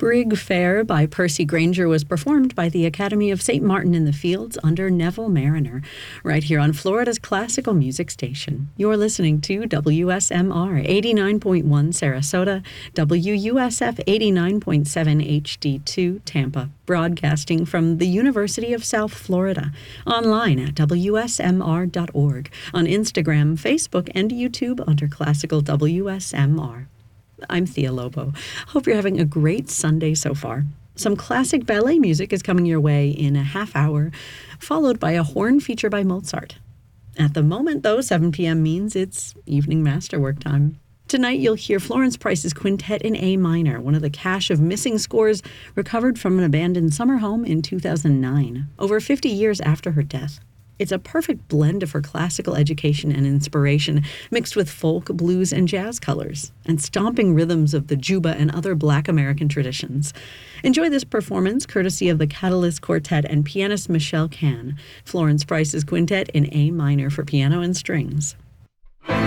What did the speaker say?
Brig Fair by Percy Grainger was performed by the Academy of St. Martin in the Fields under Neville Mariner, right here on Florida's classical music station. You're listening to WSMR 89.1 Sarasota, WUSF 89.7 HD2 Tampa, broadcasting from the University of South Florida, online at WSMR.org, on Instagram, Facebook, and YouTube under Classical WSMR. I'm Thea Lobo. Hope you're having a great Sunday so far. Some classic ballet music is coming your way in a half hour, followed by a horn feature by Mozart. At the moment, though, 7 p.m. means it's evening masterwork time. Tonight, you'll hear Florence Price's Quintet in A minor, one of the cache of missing scores recovered from an abandoned summer home in 2009, over 50 years after her death. It's a perfect blend of her classical education and inspiration, mixed with folk, blues, and jazz colors, and stomping rhythms of the juba and other Black American traditions. Enjoy this performance, courtesy of the Catalyst Quartet and pianist Michelle Kahn. Florence Price's Quintet in A minor for piano and strings.